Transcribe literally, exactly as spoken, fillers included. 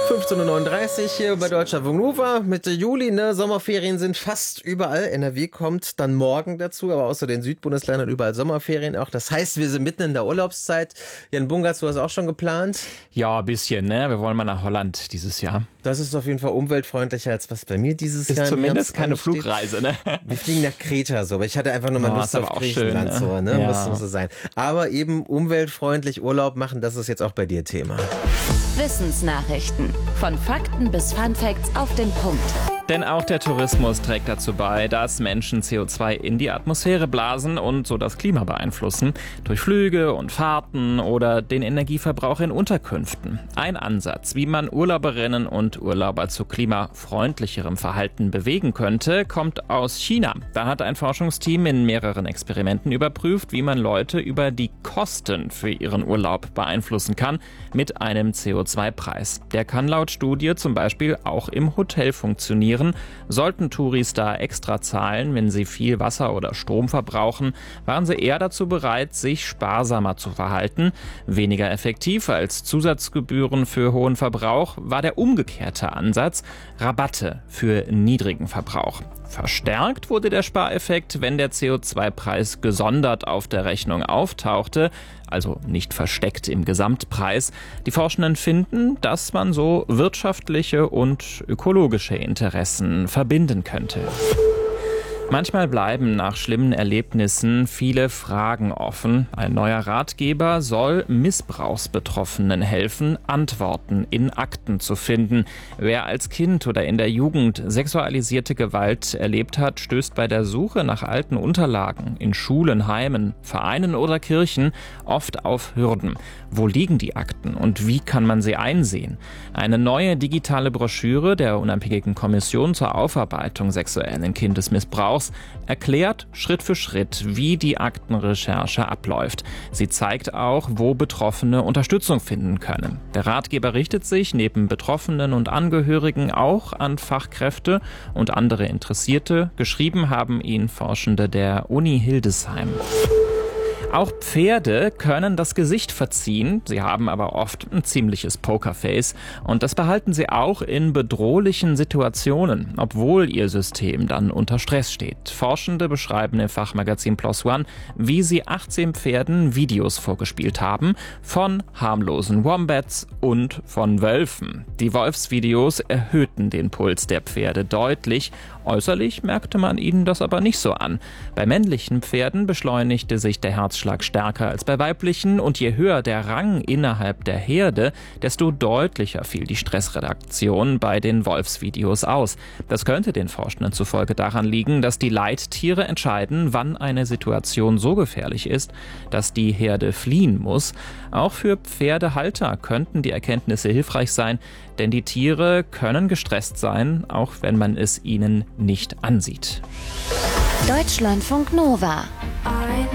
fünfzehn Uhr neununddreißig hier bei Deutschlandfunk Nova. Mitte Juli, ne? Sommerferien sind fast überall. N R W kommt dann morgen dazu, aber außer den Südbundesländern überall Sommerferien auch. Das heißt, wir sind mitten in der Urlaubszeit. Jan Bungartz, du hast auch schon geplant? Ja, ein bisschen, ne? Wir wollen mal nach Holland dieses Jahr. Das ist auf jeden Fall umweltfreundlicher, als was bei mir dieses ist Jahr ist. Zumindest keine ansteht. Flugreise, ne? Wir fliegen nach Kreta so, aber ich hatte einfach nur mal oh, Lust auf Griechenland schön, ne? so, ne? Ja. Muss so sein. Aber eben umweltfreundlich Urlaub machen, das ist jetzt auch bei dir Thema. Wissensnachrichten. Von Fakten bis Funfacts auf den Punkt. Denn auch der Tourismus trägt dazu bei, dass Menschen C O zwei in die Atmosphäre blasen und so das Klima beeinflussen. Durch Flüge und Fahrten oder den Energieverbrauch in Unterkünften. Ein Ansatz, wie man Urlauberinnen und Urlauber zu klimafreundlicherem Verhalten bewegen könnte, kommt aus China. Da hat ein Forschungsteam in mehreren Experimenten überprüft, wie man Leute über die Kosten für ihren Urlaub beeinflussen kann mit einem C O zwei Preis. Der kann laut Studie zum Beispiel auch im Hotel funktionieren. Sollten Touris da extra zahlen, wenn sie viel Wasser oder Strom verbrauchen, waren sie eher dazu bereit, sich sparsamer zu verhalten. Weniger effektiv als Zusatzgebühren für hohen Verbrauch war der umgekehrte Ansatz: Rabatte für niedrigen Verbrauch. Verstärkt wurde der Spareffekt, wenn der C O zwei Preis gesondert auf der Rechnung auftauchte, also nicht versteckt im Gesamtpreis. Die Forschenden finden, dass man so wirtschaftliche und ökologische Interessen verbinden könnte. Manchmal bleiben nach schlimmen Erlebnissen viele Fragen offen. Ein neuer Ratgeber soll Missbrauchsbetroffenen helfen, Antworten in Akten zu finden. Wer als Kind oder in der Jugend sexualisierte Gewalt erlebt hat, stößt bei der Suche nach alten Unterlagen in Schulen, Heimen, Vereinen oder Kirchen oft auf Hürden. Wo liegen die Akten und wie kann man sie einsehen? Eine neue digitale Broschüre der Unabhängigen Kommission zur Aufarbeitung sexuellen Kindesmissbrauchs erklärt Schritt für Schritt, wie die Aktenrecherche abläuft. Sie zeigt auch, wo Betroffene Unterstützung finden können. Der Ratgeber richtet sich neben Betroffenen und Angehörigen auch an Fachkräfte und andere Interessierte. Geschrieben haben ihn Forschende der Uni Hildesheim. Auch Pferde können das Gesicht verziehen, sie haben aber oft ein ziemliches Pokerface und das behalten sie auch in bedrohlichen Situationen, obwohl ihr System dann unter Stress steht. Forschende beschreiben im Fachmagazin PLOS ONE, wie sie achtzehn Pferden Videos vorgespielt haben, von harmlosen Wombats und von Wölfen. Die Wolfsvideos erhöhten den Puls der Pferde deutlich. Äußerlich merkte man ihnen das aber nicht so an. Bei männlichen Pferden beschleunigte sich der Herzschlag stärker als bei weiblichen und je höher der Rang innerhalb der Herde, desto deutlicher fiel die Stressreduktion bei den Wolfsvideos aus. Das könnte den Forschenden zufolge daran liegen, dass die Leittiere entscheiden, wann eine Situation so gefährlich ist, dass die Herde fliehen muss. Auch für Pferdehalter könnten die Erkenntnisse hilfreich sein, denn die Tiere können gestresst sein, auch wenn man es ihnen nicht ansieht. Deutschlandfunk Nova.